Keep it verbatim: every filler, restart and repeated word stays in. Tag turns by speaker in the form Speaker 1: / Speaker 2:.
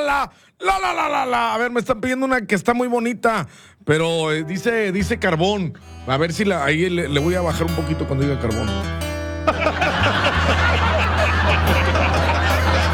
Speaker 1: la, la, la, la, la, la. A ver, me están pidiendo una que está muy bonita, pero eh, dice, dice carbón. A ver si la, ahí le, le voy a bajar un poquito cuando diga carbón.